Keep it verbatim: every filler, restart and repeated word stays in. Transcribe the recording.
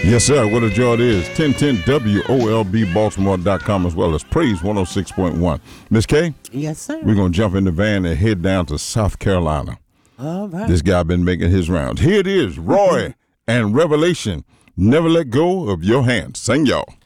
Yes, sir. What a joy it is. ten ten W O L B Baltimore dot com as well as Praise one oh six point one. Miss K? Yes, sir. We're going to jump in the van and head down to South Carolina. All right. This guy been making his rounds. Here it is, Roy and Revelation. Never let go of your hands. Sing, y'all.